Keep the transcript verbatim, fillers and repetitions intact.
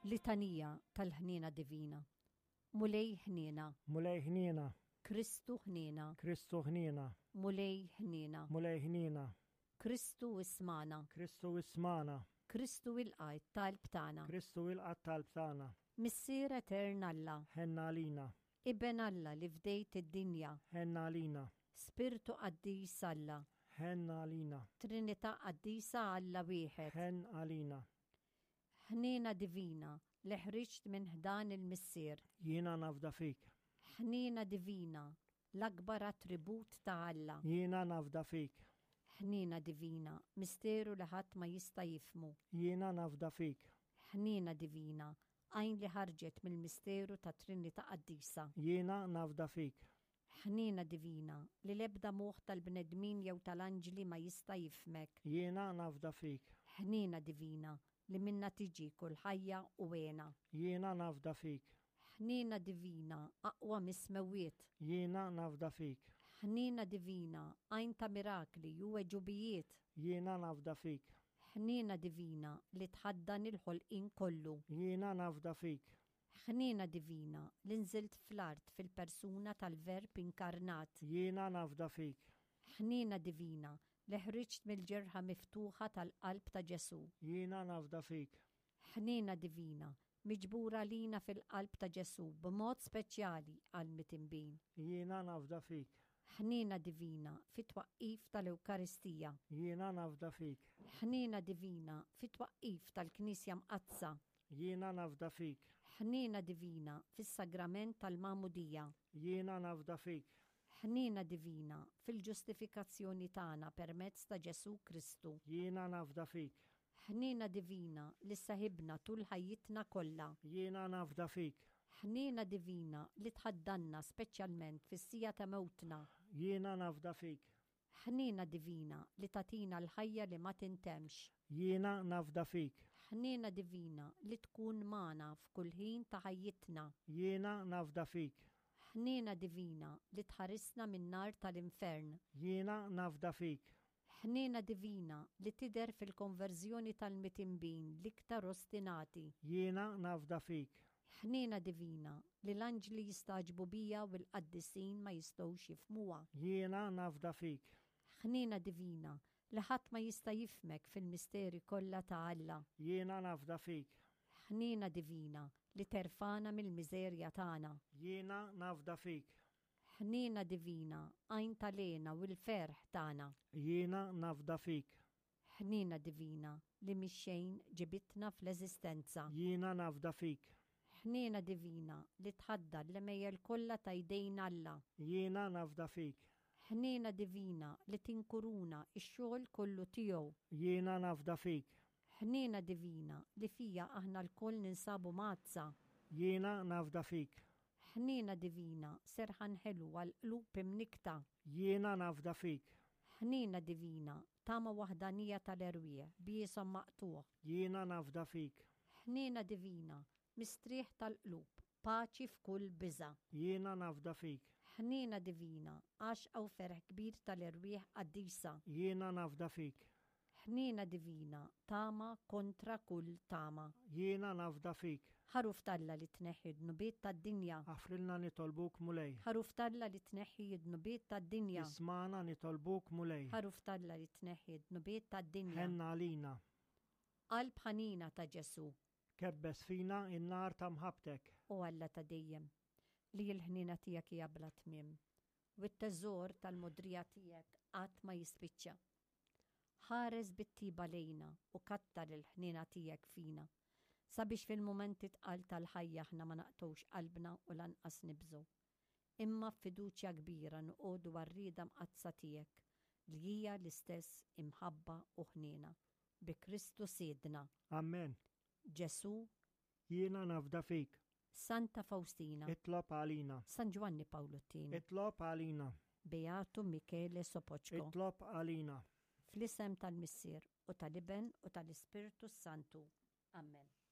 Litanija tal-ħnina divina. Mulej ħnina. Mulej ħnina. Kristu ħnina. Kristu ħnina. Mulej ħnina. Mulej ħnina. Kristu ismana. Kristu ismana. Kristu il-qajt tal-btana. Kristu il-qat tal-btana. Missier etern Alla. Ħenna lina. Iben Alla li fdejt id-dinja. Ħenna lina. Spirtu qaddis Alla. Ħenna lina. Trinità qaddisa Alla wieħed. Ħen alina. Ħnina divina li ħriġt minn ħdan il-missier. Jiena nafda fik. Ħnina divina l-akbar attribut ta' Alla. Jiena nafda fik. Ħnina divina misteru li ħadd ma jista' jifmu. Jiena nafda fik. Ħnina divina għajn li ħarġet mill-misteru ta' Trinità qaddisa. Jiena nafda fik. Ħnina divina li l-ebda moħħ tal-bnedmin jew tal-anġli ma jista' jifmek. Jiena nafda fik. Ħnina divina li minna tiġi kull ħajja u wena. Jiena nafda fik. Ħnina divina aqwa mismewiet. Jiena nafda fik. Ħnina divina għajn ta' mirakli u weġubijiet. Jiena nafda fik. Ħnina divina li tħaddan il-ħolqin kollu. Jiena nafda fik. Ħnina divina li nżilt fl-art fil-persuna tal-verb inkarnat. Jiena nafda fik. Ħnina divina li ħriġt mill-ġerħa miftuħa tal-qalb ta' Ġesu. Jiena nafda fik. Ħnina divina miġbura lina fil-qalb ta' Ġesu b'mod speċjali għal mitimbin. Jiena nafda fik. Ħnina divina fit-twaqqif tal-Ewkaristija. Jiena nafda fik. Ħnina divina fit-twaqqif tal-Knisja Mqazza. Jiena nafda fik. Ħnina divina fis-sagrament tal-Mamudija. Jiena nafda fik. Ħnina divina fil-ġustifikazzjoni tagħna permezz ta' Ġesu Kristu. Jiena nafda fik. Ħnina divina li saħibna tul ħajjitna kollha. Jiena nafda fik. Ħnina divina li tħaddanna speċjalment fis-sija ta' mewtna. Jiena nafda fik. Ħnina divina li tatina l-ħajja li ma tintemx. Jiena nafda fik. Ħnina divina li tkun magħna f'kull ħin ta' ħajjitna. Jiena nafda fik. Ħnina divina li tħarisna min nar tal-infern. Jiena nafda fik. Ħnina divina li tider fil-konverżjoni tal-mitimbin l-iktar ostinati. Jiena nafda fik. Ħnina divina li l-anġli jistaġbu bija u l-qaddisin ma jistgħux jifmuha. Jiena nafda fik. Ħnina divina li ħadd ma jista' jifmek fil-misteri kollha ta' Alla. Jiena nafda fik. Ħnina divina li terfana mill-miżerja tagħna. Jiena nafda fik. Ħnina divina għajn tal-lena u l-ferħ tagħna. Jiena nafda fik. Ħnina divina li mix-xejn ġibitna fl-eżistenza. Jiena nafda fik. Ħnina divina li tħadda l-mejjel kollha ta' jdejn Alla. Jiena nafda fik. Ħnina divina li tinkuruna x-xogħol kollu tiegħu. Jiena nafda fik. Ħnina divina li fija aħna l-koll ninsabu mazza. Jiena nafda fik. Ħnina divina serħan ħelu għal-qlub imnikta. Jiena nafda fik. Ħnina divina tama waħdanija tal-erwieħ biesom maqtuħ. Jiena nafda fik. Ħnina divina mistrieħ tal-qlub paċi f'kull biża. Jiena nafda fik. Ħnina divina għax għaw ferħ kbir tal-erwieħ qaddisa. Jiena nafda fik. Ħnina divina tama kontra kull tama. Jiena nafda fik. Ħaruf talla li tneħħi d-nubiet tad-dinja. Afrilna nitolbuk mulej. Ħaruf talla li tneħħi d-nubiet tad-dinja. Ismana nitolbuk mulej. Ħaruf talla li tneħħi d-nubiet tad-dinja. Ħenna lina. Qalb ħanina ta' Ġesu. Kebbes fina in-nar ta' mħabtek. U Alla ta' dejjem li l-ħnina tiegħek hija bla tmiem. U t-teżor tal-mudrija tiegħek qatt ma jispiċċa. Ħares bit-tiba lejna u kattar il-ħnina tiegħek fina. Sabiex fil-momenti tqal tal-ħajja aħna ma naqtowx qalbna u lanqas nibżu. Imma f'fiduċja kbira noqogħdu għar-rieda mqazza tiegħek li hija l-istess imħabba u ħnina. Bi Kristu siedna. Amen. Ġesu. Jiena nafda fik. Santa Faustina. Itlob għalina. San Giovanni Paolo Tini. Itlob għalina. Beatu Michele Sopoċko. Itlob għalina. Fl-isem tal-Missier u tal-Iben u tal-Ispiritu Santu. Amen.